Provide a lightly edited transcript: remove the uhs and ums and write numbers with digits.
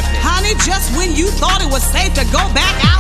happening? Honey, just when you thought it was safe to go back